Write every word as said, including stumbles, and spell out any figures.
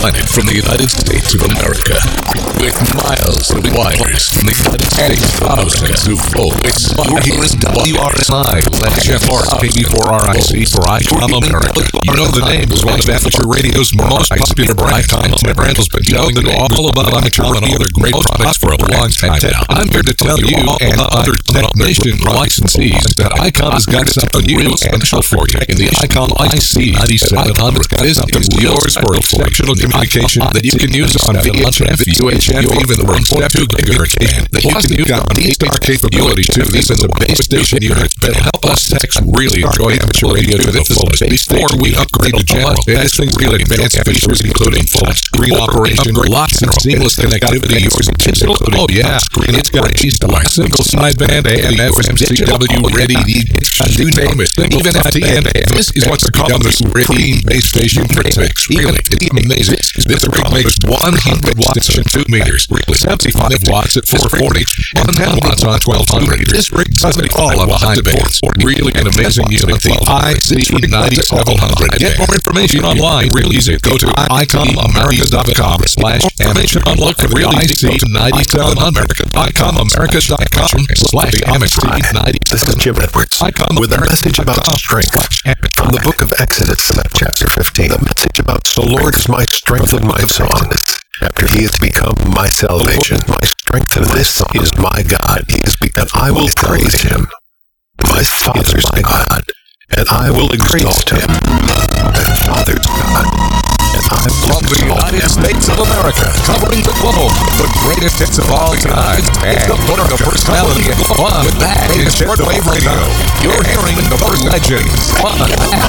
planet from the United States of America. With miles of wires from the United States of America to volts. Here is W R S I, F R K B four R I C for ICOM America. You know the name is one of Amateur Radio's most popular icons. And Randall's been telling you all about ICOM and other great products for a long time now. I'm here to tell you and other technician licensees that ICOM has got something new and special for you. In the ICOM I C ninety-seven hundred, this is yours for exceptional communication that you can use on V H F, U H F, even the one point two gigahertz band. That you can use on an eight-star capability too. These are the base station units that help us techs really enjoy amateur radio to the fullest before we upgrade to general. This thing really advanced features including full screen operation, lots of seamless connectivity using digital. Oh yeah, it's got a single sideband A M F M C W ready. You name it, even F T N. This is what's called the Supreme Base Station for techs. Really, it's amazing. This rig makes one hundred watts at two meters, seventy-five watts at four forty, and ten watts on twelve hundred. This rig does it all on a high band. Really an amazing unit, the I C ninety-seven hundred. Get more information online, real easy. Go to icom america dot com slash amateur and look for the I C ninety-seven hundred. icom america dot com slash amateur ninety. This is Jim Edwards with a message about strength from the book of Exodus, chapter fifteen. The message about the Lord is my strength and my song. After he has become my salvation, my strength, and this is my God. He has become, I will praise him. My Father's God, and I will exalt him. My Father's God, and I will From the United States of America, covering the globe, the greatest hits of all time, and the border of personality and fun. With that is shortwave radio. You're hearing the first legends. Fun.